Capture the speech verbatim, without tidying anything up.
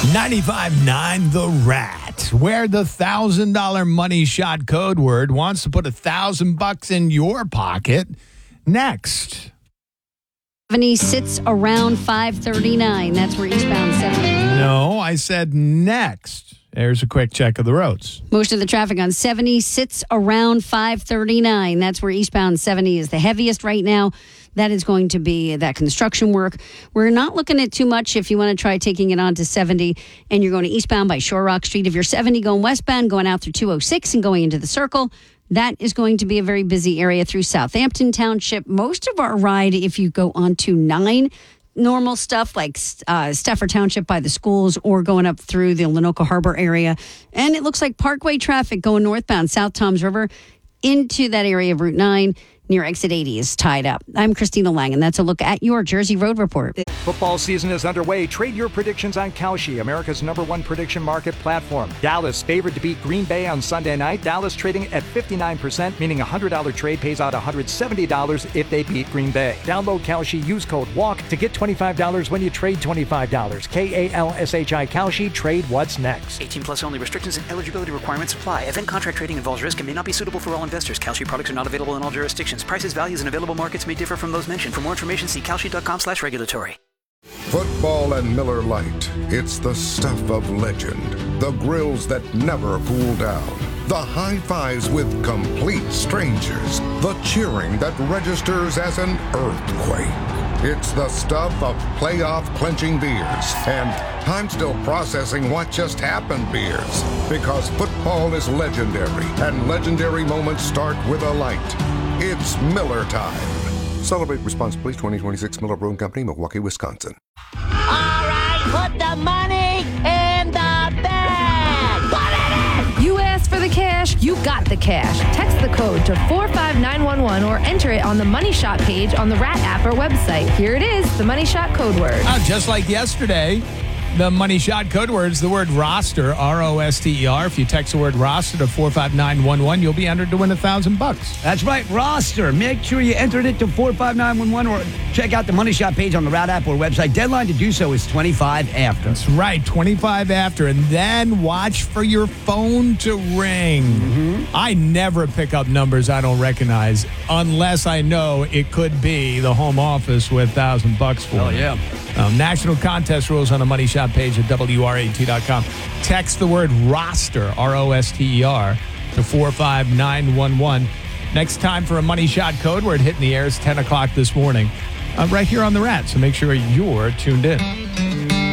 ninety-five point nine The Rat, where the one thousand dollars money shot code word wants to put a thousand bucks in your pocket. Next. seventy sits around five thirty-nine. That's where eastbound seventy. No, I said next. There's a quick check of the roads. Most of the traffic on seventy sits around five thirty-nine. That's where eastbound seventy is the heaviest right now. That is going to be that construction work. We're not looking at too much if you want to try taking it on to seventy and you're going to eastbound by Shore Rock Street. If you're seventy going westbound, going out through two oh six and going into the circle, that is going to be a very busy area through Southampton Township. Most of our ride, if you go on to nine, normal stuff like uh, Stafford Township by the schools or going up through the Lenoka Harbor area. And it looks like Parkway traffic going northbound South Toms River into that area of Route nine near exit eighty is tied up. I'm Christina Lang, and that's a look at your Jersey Road Report. Football season is underway. Trade your predictions on Kalshi, America's number one prediction market platform. Dallas favored to beat Green Bay on Sunday night. Dallas trading at fifty-nine percent, meaning a one hundred dollars trade pays out one hundred seventy dollars if they beat Green Bay. Download Kalshi, use code WALK to get twenty-five dollars when you trade twenty-five dollars. K A L S H I Kalshi, trade what's next. eighteen plus only. Restrictions and eligibility requirements apply. Event contract trading involves risk and may not be suitable for all investors. Kalshi products are not available in all jurisdictions. Prices, values, and available markets may differ from those mentioned. For more information, see kalshi.com slash regulatory. Football and Miller Lite. It's the stuff of legend. The grills that never cool down. The high fives with complete strangers. The cheering that registers as an earthquake. It's the stuff of playoff clinching beers and I'm still processing what just happened beers. Because football is legendary and legendary moments start with a light. It's Miller time. Celebrate responsibly. twenty twenty-six Miller Brewing Company, Milwaukee, Wisconsin. All right, put the money in the bag. Put it in. You asked for the cash, you got the cash. Text the code to four five nine one one or enter it on the Money Shot page on the Rat app or website. Here it is, the Money Shot code word. Oh, just like yesterday, the Money Shot code word is the word roster, R O S T E R. If you text the word roster to four five nine one one, you'll be entered to win a thousand bucks. That's right, roster. Make sure you entered it to four five nine one one or check out the Money Shot page on the Rat app or website. Deadline to do so is twenty-five after. That's right, twenty-five after. And then watch for your phone to ring. Mm-hmm. I never pick up numbers I don't recognize unless I know it could be the home office with a thousand bucks for Oh, me. yeah. Um, national contest rules on the Money Shot page at W R A T dot com. Text the word roster, R O S T E R, to four five nine one one. Next time for a Money Shot code word hitting the air is ten o'clock this morning, uh, right here on The Rat. So make sure you're tuned in.